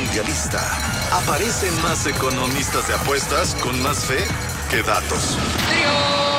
Mundialista. Aparecen más economistas de apuestas con más fe que datos.